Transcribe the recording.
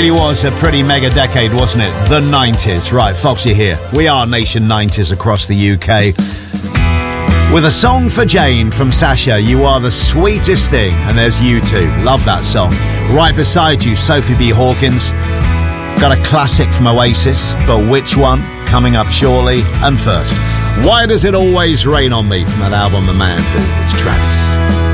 really was a pretty mega decade, wasn't it? The 90s. Right, Foxy here. We are Nation 90s across the UK. With a song for Jane from Sasha, You Are the Sweetest Thing. And there's U2. Love that song. Right beside you, Sophie B. Hawkins. Got a classic from Oasis, but which one? Coming up shortly. And first, Why Does It Always Rain on Me from that album The Man Who. It's Travis.